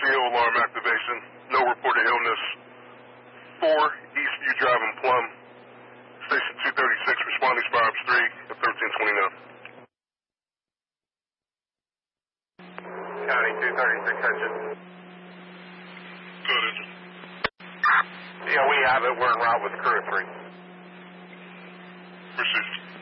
CO alarm activation. No reported illness. 4 Eastview Drive in Plum. Station 236 responding Spire Ops 3 at 1329. County 236 engine. Good engine. Yeah, we have it. We're en route with crew 3. Received.